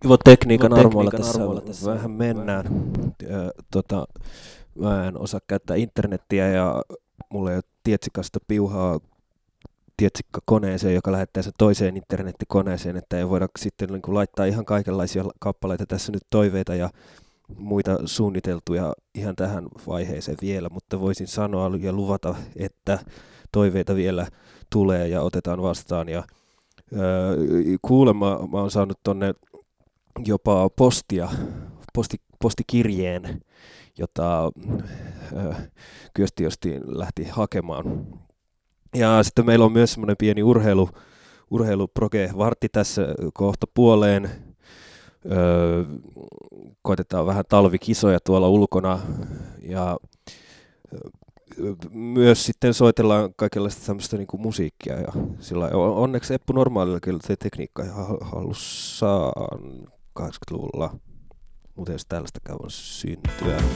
Tekniikan armoilla tässä vähän mennään. Mä en osaa käyttää internettiä ja mulla ei ole tietsikasta piuhaa tietsikkakoneeseen, joka lähettää sen toiseen internettikoneeseen, että ei voida sitten niin kuin laittaa ihan kaikenlaisia kappaleita tässä nyt toiveita ja muita suunniteltuja ihan tähän vaiheeseen vielä, mutta voisin sanoa ja luvata, että toiveita vielä tulee ja otetaan vastaan. Ja kuulemma mä oon saanut tonne jopa postikirjeen, jota Kyösti lähti hakemaan. Ja sitten meillä on myös semmoinen pieni urheiluproge-vartti tässä kohta puoleen. Koitetaan vähän talvikisoja tuolla ulkona ja myös sitten soitellaan kaikenlaista tämmöistä niin kuin musiikkia. Ja sillä onneksi Eppu Normaalilla kyllä se tekniikka ihan hallussaan 80-luvulla, mutta jos tällaista käy syntyä.